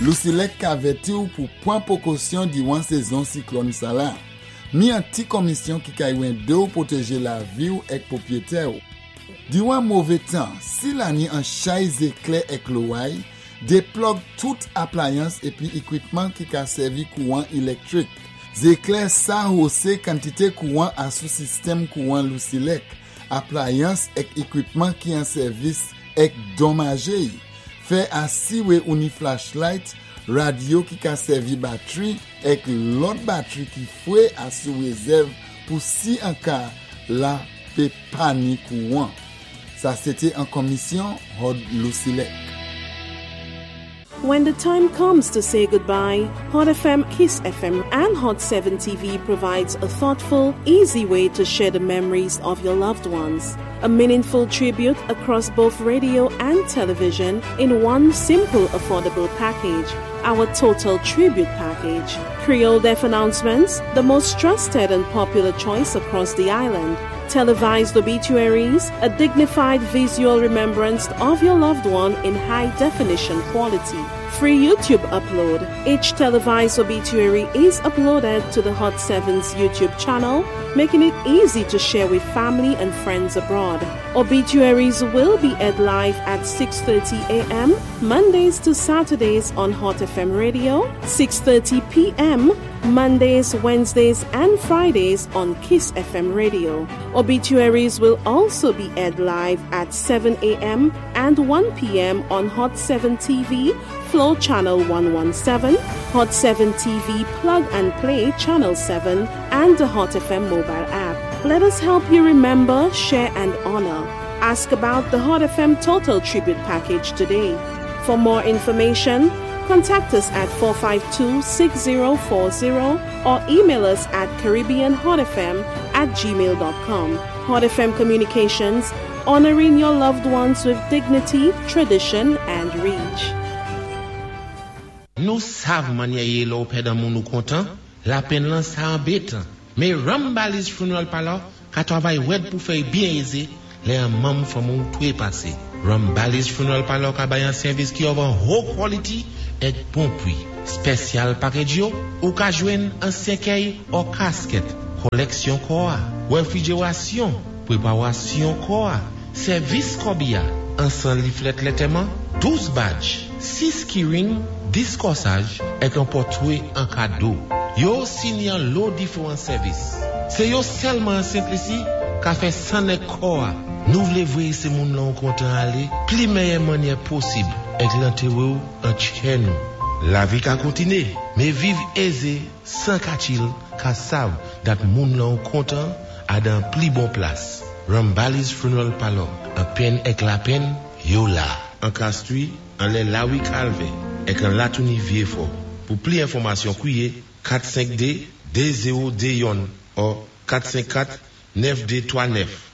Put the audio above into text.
Lucilec averti ou pour prendre précaution durant saison cyclone ça là. Mi un petit commission qui kaywen de ou protéger la vie ou ek propriétaire. Durant mauvais temps, si l'année en chaise éclair ek l'ouaille, déplogue toute appliance et puis équipement qui a servi courant électrique. Zéclair ça hausse quantité courant à sous système courant Lucilec. Appliance et équipement qui en service ek dommagé. Fait assis ou ni flashlight, radio qui a servi batterie et l'autre batterie qui fouet à sous réserve pour si en cas la pe pani courant. Ça c'était en commission Hod Lucilec. When the time comes to say goodbye, Hot FM, Kiss FM, and Hot 7 TV provides a thoughtful, easy way to share the memories of your loved ones. A meaningful tribute across both radio and television in one simple, affordable package. Our Total Tribute Package. Creole Deaf Announcements, the most trusted and popular choice across the island. Televised obituaries, a dignified visual remembrance of your loved one in high-definition quality. Free YouTube upload. Each televised obituary is uploaded to the Hot 7's YouTube channel, making it easy to share with family and friends abroad. Obituaries will be aired live at 6:30 a.m. Mondays to Saturdays on Hot FM Radio, 6:30 p.m. Mondays, Wednesdays, and Fridays on Kiss FM Radio. Obituaries will also be aired live at 7 a.m. and 1 p.m. on Hot 7 TV, Flow Channel 117, Hot 7 TV Plug and Play Channel 7, and the Hot FM mobile app. Let us help you remember, share, and honor. Ask about the Hot FM Total Tribute Package today. For more information, contact us at 452-6040 or email us at caribbeanhotfm@gmail.com. Hot FM Communications, honoring your loved ones with dignity, tradition, and reach. Nous savons manier l'eau pédant nous content, la peine là ça embête. Mais Rambalis Funeral Parlor, qu'a travail web pour faire bien aisé, les membres font tout passer. Rambalis Funeral Parlor a un service qui offre haut quality et bon prix. Spécial package ou ka joindre un cercueil ou casquette, collection koa, réfrigération, préparation koa, service kobia, ensemble leaflet lettement, 12 badges, 6 keyring, 10 corsages et un portrait en cadeau. Yo signant l'eau différents services. C'est yo seulement en simplicité qu'a fait sans koa. Nous voulons voir ces moun là content aller, plus meilleure manière possible et l'enterrer en chez nous. La vie qu'a continué, mais vivre aisé sans qu'atil qu'a savent dat moun là content à dans plus bon place. Rambalis Funeral Parlor, en peine avec la peine, yo là. En Castries, en les Lawi Calvé, et en Latouni Vieux-Fort. Pour plus d'informations, couillez 452 20 Yon ou 454 9 239.